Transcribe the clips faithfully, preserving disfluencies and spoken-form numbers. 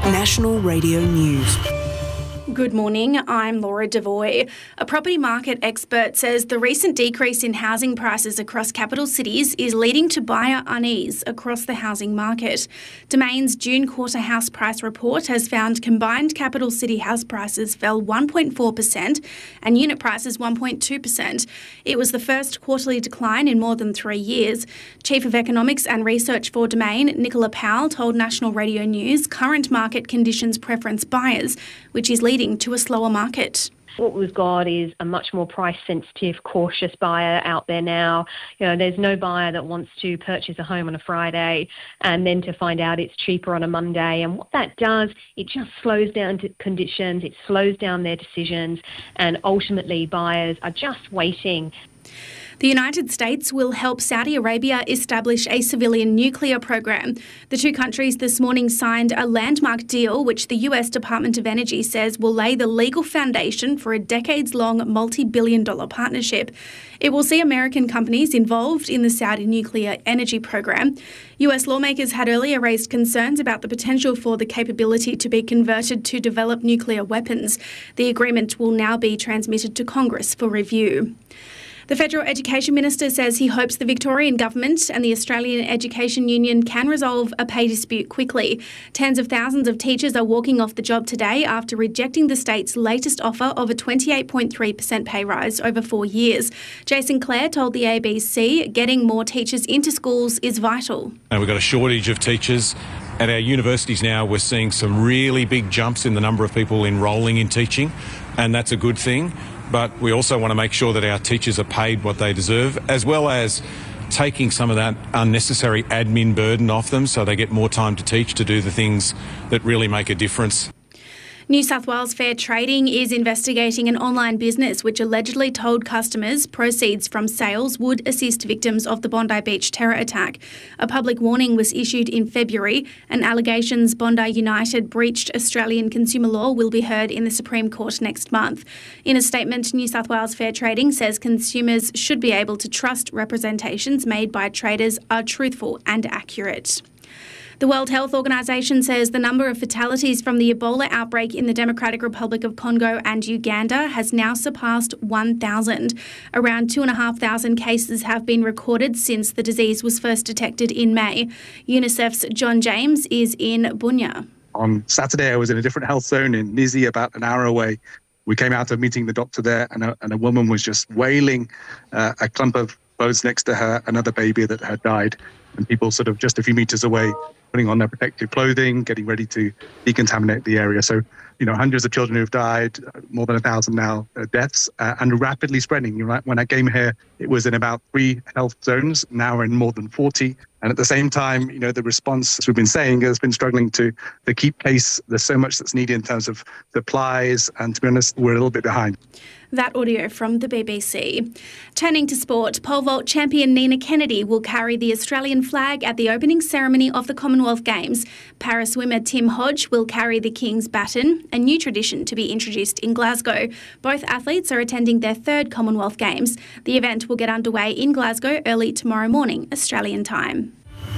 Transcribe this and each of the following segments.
National Radio News. Good morning, I'm Laura Devoy. A property market expert says the recent decrease in housing prices across capital cities is leading to buyer unease across the housing market. Domain's June quarter house price report has found combined capital city house prices fell one point four percent and unit prices one point two percent. It was the first quarterly decline in more than three years. Chief of Economics and Research for Domain, Nicola Powell, told National Radio News current market conditions preference buyers, which is leading to a slower market. What we've got is a much more price-sensitive, cautious buyer out there now. You know, there's no buyer that wants to purchase a home on a Friday and then to find out it's cheaper on a Monday. And what that does, it just slows down to conditions, it slows down their decisions, and ultimately buyers are just waiting. The United States will help Saudi Arabia establish a civilian nuclear program. The two countries this morning signed a landmark deal which the U S Department of Energy says will lay the legal foundation for a decades-long multi-billion dollar partnership. It will see American companies involved in the Saudi nuclear energy program. U S lawmakers had earlier raised concerns about the potential for the capability to be converted to develop nuclear weapons. The agreement will now be transmitted to Congress for review. The Federal Education Minister says he hopes the Victorian Government and the Australian Education Union can resolve a pay dispute quickly. Tens of thousands of teachers are walking off the job today after rejecting the state's latest offer of a twenty-eight point three percent pay rise over four years. Jason Clare told the A B C getting more teachers into schools is vital. And we've got a shortage of teachers. At our universities now, we're seeing some really big jumps in the number of people enrolling in teaching, and that's a good thing. But we also want to make sure that our teachers are paid what they deserve, as well as taking some of that unnecessary admin burden off them so they get more time to teach, to do the things that really make a difference. New South Wales Fair Trading is investigating an online business which allegedly told customers proceeds from sales would assist victims of the Bondi Beach terror attack. A public warning was issued in February, and allegations Bondi United breached Australian consumer law will be heard in the Supreme Court next month. In a statement, New South Wales Fair Trading says consumers should be able to trust representations made by traders are truthful and accurate. The World Health Organization says the number of fatalities from the Ebola outbreak in the Democratic Republic of Congo and Uganda has now surpassed one thousand. Around two thousand five hundred cases have been recorded since the disease was first detected in May. UNICEF's John James is in Bunya. On Saturday, I was in a different health zone in Nizi, about an hour away. We came out of meeting the doctor there, and a, and a woman was just wailing uh, a clump of clothes next to her, another baby that had died. And people sort of just a few metres away putting on their protective clothing, getting ready to decontaminate the area. So, you know, hundreds of children who've died, more than a thousand now uh, deaths, uh, and rapidly spreading. You know, when I came here, it was in about three health zones. Now we're in more than forty. And at the same time, you know, the response, as we've been saying, has been struggling to, to keep pace. There's so much that's needed in terms of supplies. And to be honest, we're a little bit behind. That audio from the B B C. Turning to sport, pole vault champion Nina Kennedy will carry the Australian flag at the opening ceremony of the Commonwealth Games. Para swimmer Tim Hodge will carry the King's baton, a new tradition to be introduced in Glasgow. Both athletes are attending their third Commonwealth Games. The event will get underway in Glasgow early tomorrow morning, Australian time.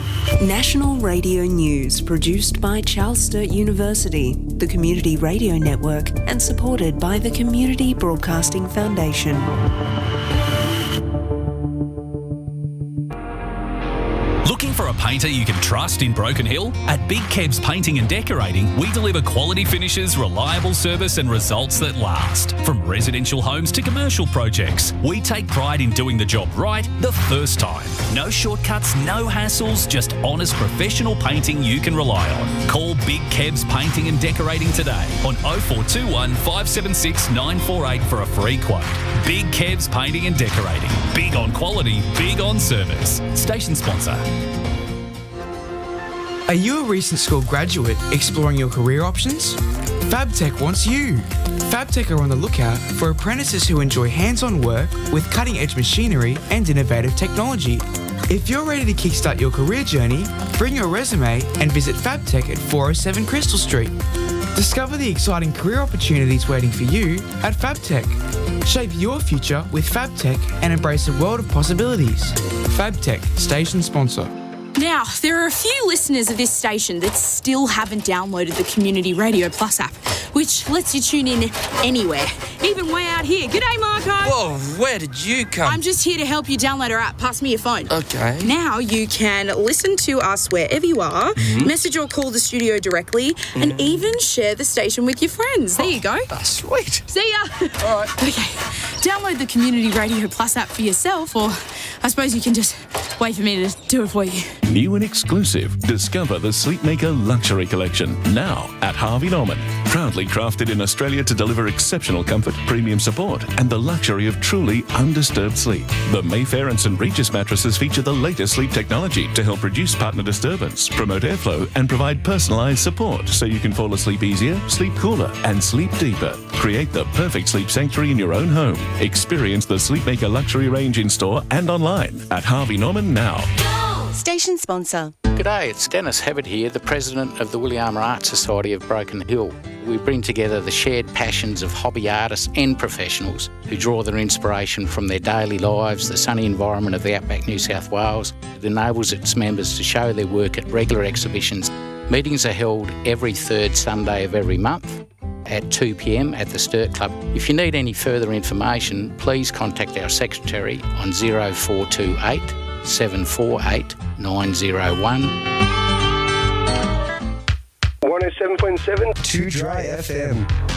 National Radio News, produced by Charles Sturt University, the Community Radio Network, and supported by the Community Broadcasting Foundation. Looking for a painter you can trust in Broken Hill? At Big Kebs Painting and Decorating, we deliver quality finishes, reliable service and results that last. From residential homes to commercial projects, we take pride in doing the job right the first time. No shortcuts, no hassles, just honest professional painting you can rely on. Call Big Kebs Painting and Decorating today on oh four two one, five seven six, nine four eight for a free quote. Big Kebs Painting and Decorating. Big on quality, big on service. Station sponsor. Are you a recent school graduate exploring your career options? FabTech wants you. FabTech are on the lookout for apprentices who enjoy hands-on work with cutting-edge machinery and innovative technology. If you're ready to kickstart your career journey, bring your resume and visit FabTech at four oh seven Crystal Street. Discover the exciting career opportunities waiting for you at FabTech. Shape your future with FabTech and embrace a world of possibilities. FabTech, station sponsor. Now, there are a few listeners of this station that still haven't downloaded the Community Radio Plus app, which lets you tune in anywhere, even way out here. G'day, Marco. Whoa, where did you come? I'm just here to help you download our app. Pass me your phone. Okay. Now you can listen to us wherever you are, mm-hmm. message or call the studio directly, mm. and even share the station with your friends. There you go. Oh, sweet. See ya. All right. Okay. Download the Community Radio Plus app for yourself, or I suppose you can just wait for me to do it for you. New and exclusive. Discover the Sleepmaker Luxury Collection now at Harvey Norman. Proudly crafted in Australia to deliver exceptional comfort, premium support, and the luxury of truly undisturbed sleep. The Mayfair and St Regis mattresses feature the latest sleep technology to help reduce partner disturbance, promote airflow, and provide personalised support so you can fall asleep easier, sleep cooler, and sleep deeper. Create the perfect sleep sanctuary in your own home. Experience the Sleepmaker Luxury range in store and online at Harvey Norman now. Station sponsor. G'day, it's Dennis Hebbert here, the President of the Williama Art Society of Broken Hill. We bring together the shared passions of hobby artists and professionals who draw their inspiration from their daily lives, the sunny environment of the Outback New South Wales. It enables its members to show their work at regular exhibitions. Meetings are held every third Sunday of every month at two p m at the Sturt Club. If you need any further information, please contact our secretary on zero four two eight, seven four eight, nine zero one. one oh seven point seven Too Dry F M.